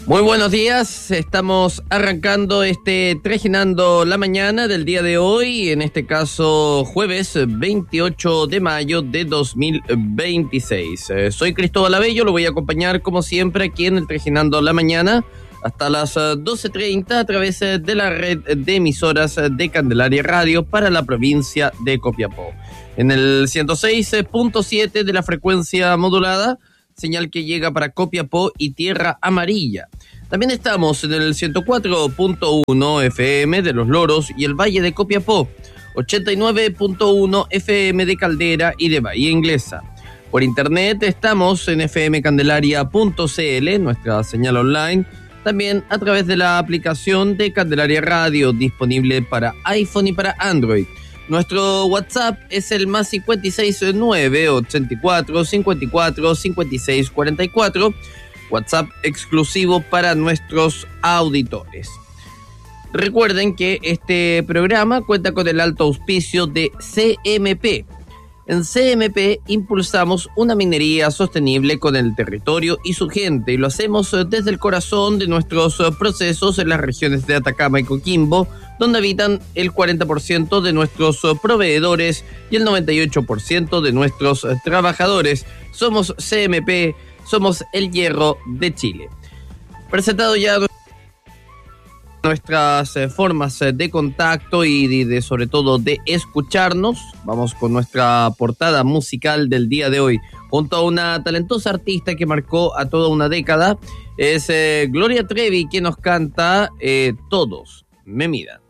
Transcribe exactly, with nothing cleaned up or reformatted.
Muy buenos días, estamos arrancando este Trajinando la Mañana del día de hoy, en este caso jueves veintiocho de mayo de dos mil veintiséis. Eh, soy Cristóbal Abello, lo voy a acompañar como siempre aquí en el Trajinando la Mañana hasta las doce treinta a través de la red de emisoras de Candelaria Radio para la provincia de Copiapó. En el ciento seis punto siete de la frecuencia modulada, señal que llega para Copiapó y Tierra Amarilla. También estamos en el ciento cuatro punto uno F M de Los Loros y el Valle de Copiapó, ochenta y nueve punto uno F M de Caldera y de Bahía Inglesa. Por internet estamos en f m candelaria punto c l, nuestra señal online, también a través de la aplicación de Candelaria Radio, disponible para iPhone y para Android. Nuestro WhatsApp es el más cincuenta y seis nueve ochenta y cuatro cincuenta y cuatro cincuenta y seis cuarenta y cuatro, WhatsApp exclusivo para nuestros auditores. Recuerden que este programa cuenta con el alto auspicio de C M P. En C M P impulsamos una minería sostenible con el territorio y su gente, y lo hacemos desde el corazón de nuestros procesos en las regiones de Atacama y Coquimbo, donde habitan el cuarenta por ciento de nuestros proveedores y el noventa y ocho por ciento de nuestros trabajadores. Somos C M P, somos el hierro de Chile. Presentado ya nuestras eh, formas eh, de contacto y de, de sobre todo de escucharnos, vamos con nuestra portada musical del día de hoy, junto a una talentosa artista que marcó a toda una década. Es eh, Gloria Trevi, que nos canta eh, Todos me miran.